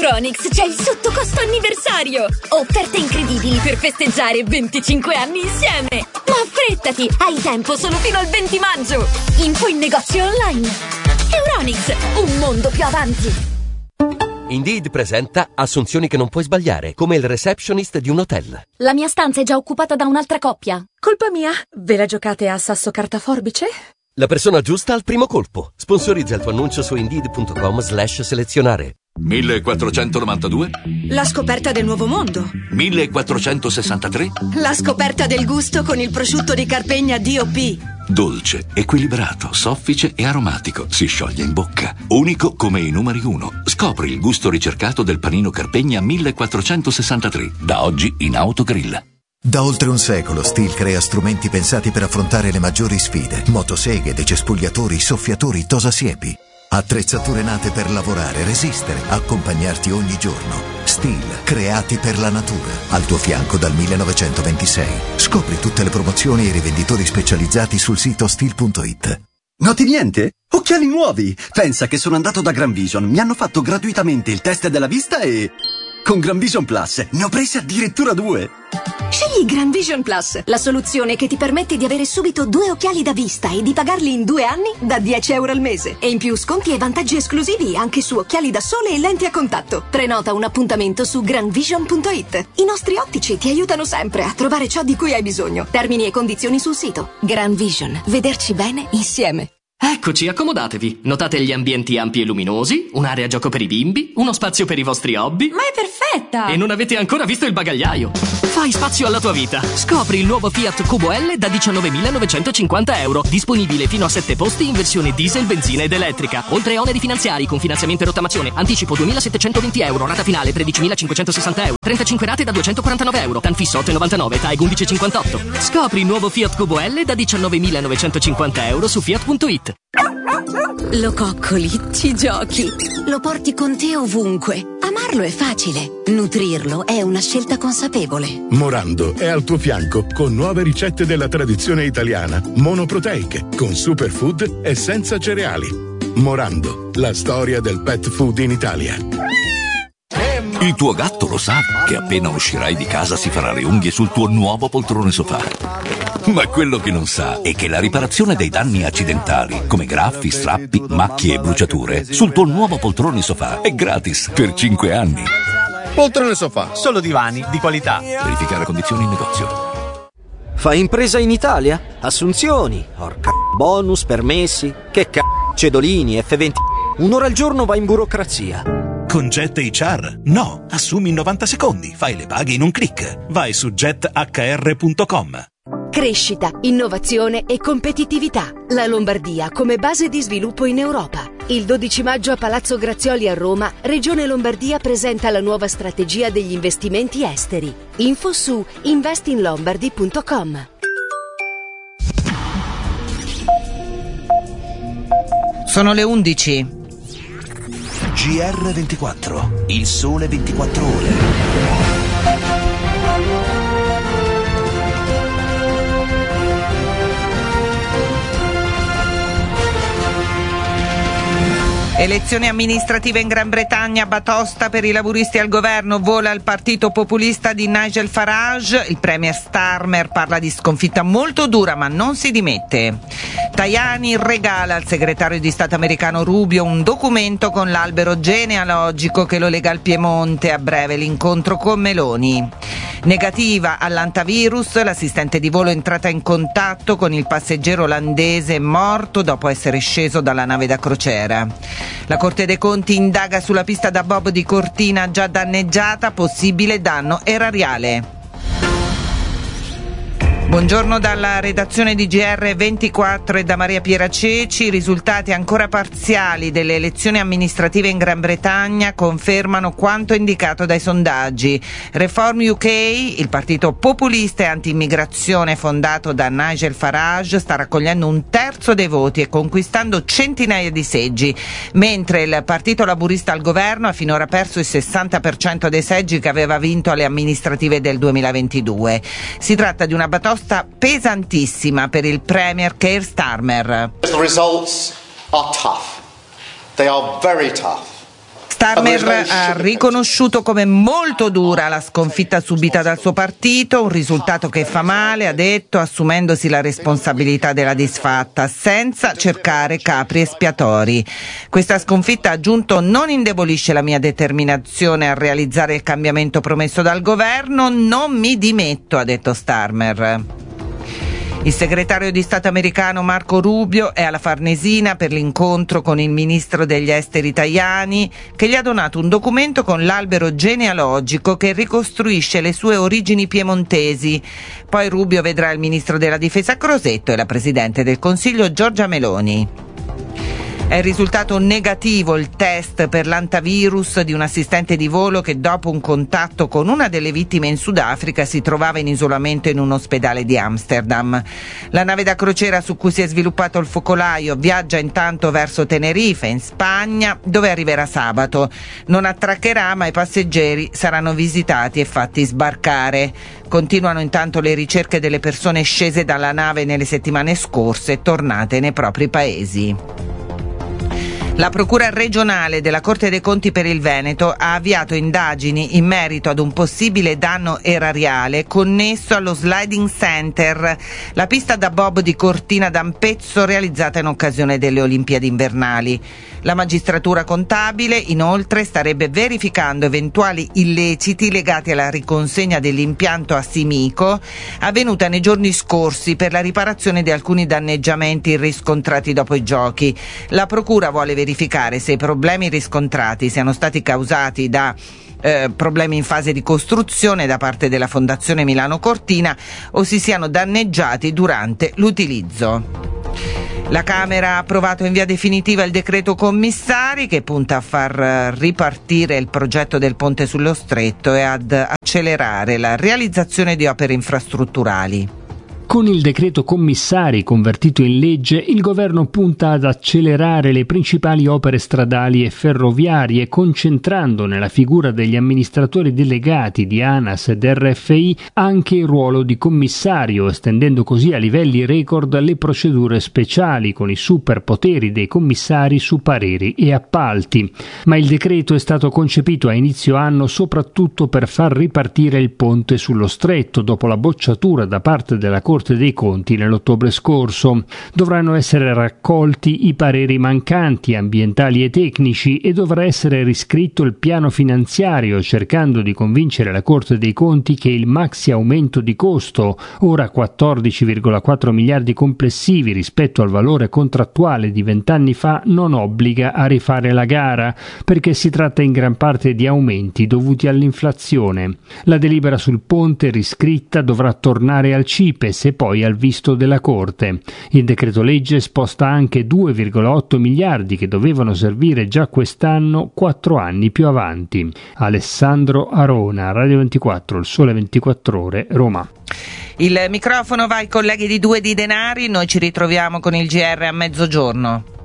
Euronics c'è il sottocosto anniversario! Offerte incredibili per festeggiare 25 anni insieme! Ma affrettati! Hai tempo solo fino al 20 maggio! Info in negozio online! Euronics, un mondo più avanti! Indeed presenta assunzioni che non puoi sbagliare, come il receptionist di un hotel. La mia stanza è già occupata da un'altra coppia. Colpa mia? Ve la giocate a sasso carta forbice? La persona giusta al primo colpo. Sponsorizza il tuo annuncio su Indeed.com/selezionare. 1492? La scoperta del nuovo mondo. 1463? La scoperta del gusto con il prosciutto di Carpegna DOP. Dolce, equilibrato, soffice e aromatico. Si scioglie in bocca. Unico come i numeri 1. Scopri il gusto ricercato del panino Carpegna 1463. Da oggi in Autogrill. Da oltre un secolo Stihl crea strumenti pensati per affrontare le maggiori sfide. Motoseghe, decespugliatori, soffiatori, tosasiepi. Attrezzature nate per lavorare, resistere, accompagnarti ogni giorno. Stihl, creati per la natura. Al tuo fianco dal 1926. Scopri tutte le promozioni e i rivenditori specializzati sul sito stihl.it. Noti niente? Occhiali nuovi! Pensa che sono andato da Gran Vision, mi hanno fatto gratuitamente il test della vista e... con Gran Vision Plus ne ho presi addirittura 2. Scegli Gran Vision Plus, la soluzione che ti permette di avere subito 2 occhiali da vista e di pagarli in 2 anni da €10 al mese. E in più sconti e vantaggi esclusivi anche su occhiali da sole e lenti a contatto. Prenota un appuntamento su granvision.it. I nostri ottici ti aiutano sempre a trovare ciò di cui hai bisogno. Termini e condizioni sul sito. Gran Vision, vederci bene insieme. Eccoci, accomodatevi. Notate gli ambienti ampi e luminosi, un'area gioco per i bimbi, uno spazio per i vostri hobby. Ma è perfetta! E non avete ancora visto il bagagliaio. Fai spazio alla tua vita. Scopri il nuovo Fiat Cubo L da €19.950. Disponibile fino a 7 posti in versione diesel, benzina ed elettrica. Oltre oneri finanziari con finanziamento e rottamazione. Anticipo €2.720. Rata finale €13.560. 35 rate da €249. TAN fisso 8,99. TAEG 11,58. Scopri il nuovo Fiat Cubo L da €19.950 su Fiat.it. Lo coccoli, ci giochi, lo porti con te ovunque. Amarlo è facile, nutrirlo è una scelta consapevole. Morando è al tuo fianco con nuove ricette della tradizione italiana, monoproteiche, con superfood e senza cereali. Morando, la storia del pet food in Italia. Il tuo gatto lo sa che appena uscirai di casa si farà le unghie sul tuo nuovo poltrone sofà. Ma quello che non sa è che la riparazione dei danni accidentali, come graffi, strappi, macchie e bruciature, sul tuo nuovo poltrone sofà è gratis per 5 anni. Poltrone sofà, solo divani di qualità. Verificare condizioni in negozio. Fai impresa in Italia? Assunzioni, bonus, permessi, che cedolini, F20. Un'ora al giorno vai in burocrazia. Con Jet HR? No, assumi in 90 secondi, fai le paghe in un click. Vai su jethr.com. Crescita, innovazione e competitività. La Lombardia come base di sviluppo in Europa. Il 12 maggio a Palazzo Grazioli a Roma, Regione Lombardia presenta la nuova strategia degli investimenti esteri. Info su investinlombardy.com. Sono le 11. GR24, il sole 24 ore. Elezioni amministrative in Gran Bretagna, batosta per i laburisti al governo, vola il partito populista di Nigel Farage, il premier Starmer parla di sconfitta molto dura ma non si dimette. Tajani regala al segretario di Stato americano Rubio un documento con l'albero genealogico che lo lega al Piemonte, a breve l'incontro con Meloni. Negativa all'antivirus, l'assistente di volo è entrata in contatto con il passeggero olandese morto dopo essere sceso dalla nave da crociera. La Corte dei Conti indaga sulla pista da bob di Cortina già danneggiata, possibile danno erariale. Buongiorno dalla redazione di GR24 e da Maria Piera Ceci. Risultati ancora parziali delle elezioni amministrative in Gran Bretagna confermano quanto indicato dai sondaggi. Reform UK, il partito populista e anti-immigrazione fondato da Nigel Farage, sta raccogliendo un terzo dei voti e conquistando centinaia di seggi, mentre il partito laburista al governo ha finora perso il 60% dei seggi che aveva vinto alle amministrative del 2022. Si tratta di una batosta pesantissima per il premier Keir Starmer. The results are tough. They are very tough. Starmer ha riconosciuto come molto dura la sconfitta subita dal suo partito, un risultato che fa male, ha detto, assumendosi la responsabilità della disfatta, senza cercare capri espiatori. Questa sconfitta, ha aggiunto, non indebolisce la mia determinazione a realizzare il cambiamento promesso dal governo, non mi dimetto, ha detto Starmer. Il segretario di Stato americano Marco Rubio è alla Farnesina per l'incontro con il ministro degli esteri Tajani, che gli ha donato un documento con l'albero genealogico che ricostruisce le sue origini piemontesi. Poi Rubio vedrà il ministro della difesa Crosetto e la presidente del Consiglio Giorgia Meloni. È risultato negativo il test per l'antivirus di un assistente di volo che dopo un contatto con una delle vittime in Sudafrica si trovava in isolamento in un ospedale di Amsterdam. La nave da crociera su cui si è sviluppato il focolaio viaggia intanto verso Tenerife, in Spagna, dove arriverà sabato. Non attraccherà, ma i passeggeri saranno visitati e fatti sbarcare. Continuano intanto le ricerche delle persone scese dalla nave nelle settimane scorse e tornate nei propri paesi. La Procura regionale della Corte dei Conti per il Veneto ha avviato indagini in merito ad un possibile danno erariale connesso allo Sliding Center, la pista da bob di Cortina d'Ampezzo realizzata in occasione delle Olimpiadi invernali. La magistratura contabile, inoltre, starebbe verificando eventuali illeciti legati alla riconsegna dell'impianto a Simico, avvenuta nei giorni scorsi per la riparazione di alcuni danneggiamenti riscontrati dopo i giochi. La Procura vuole verificare se i problemi riscontrati siano stati causati da problemi in fase di costruzione da parte della Fondazione Milano Cortina o si siano danneggiati durante l'utilizzo. La Camera ha approvato in via definitiva il decreto commissari che punta a far ripartire il progetto del ponte sullo Stretto e ad accelerare la realizzazione di opere infrastrutturali. Con il decreto commissari convertito in legge, il governo punta ad accelerare le principali opere stradali e ferroviarie, concentrando nella figura degli amministratori delegati di ANAS ed RFI anche il ruolo di commissario, estendendo così a livelli record le procedure speciali con i superpoteri dei commissari su pareri e appalti. Ma il decreto è stato concepito a inizio anno soprattutto per far ripartire il ponte sullo Stretto dopo la bocciatura da parte della Corte dei Conti nell'ottobre scorso. Dovranno essere raccolti i pareri mancanti, ambientali e tecnici, e dovrà essere riscritto il piano finanziario, cercando di convincere la Corte dei Conti che il maxi aumento di costo, ora 14,4 miliardi complessivi rispetto al valore contrattuale di 20 anni fa, non obbliga a rifare la gara, perché si tratta in gran parte di aumenti dovuti all'inflazione. La delibera sul ponte riscritta dovrà tornare al CIPE e poi al visto della Corte. Il decreto legge sposta anche 2,8 miliardi che dovevano servire già quest'anno 4 anni più avanti. Alessandro Arona, Radio 24, Il Sole 24 Ore, Roma. Il microfono va ai colleghi di Due di Denari, noi ci ritroviamo con il GR a mezzogiorno.